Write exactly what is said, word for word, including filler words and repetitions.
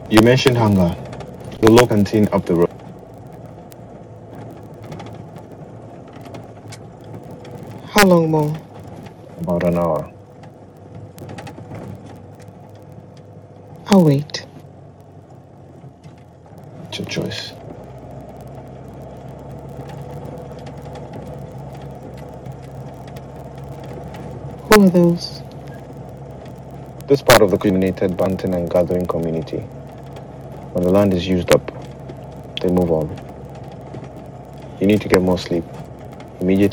You mentioned hunger. The local canteen up the road. How long more? About an hour. I'll wait. It's your choice. Who are those? This part of the culminated hunting and gathering community. When the land is used up, they move on. You need to get more sleep. Immediately.